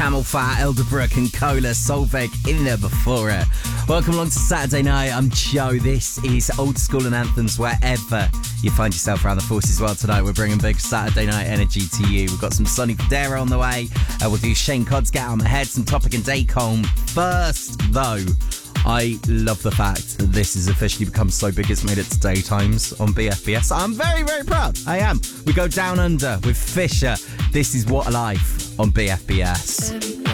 Camel Fat, Elderbrook and Cola, Solveig in there before it. Welcome along to Saturday night. I'm Joe. This is Old School and Anthems wherever you find yourself around the Forces world tonight. We're bringing big Saturday night energy to you. We've got some Sonny Fodera on the way. We'll do Shane Codd's Get Out of My Head, some Topic and Dacomb. First, though, I love the fact that this has officially become so big it's made it to daytimes on BFBS. I'm very, very proud. I am. We go down under with Fisher. This is What a Life on BFBS.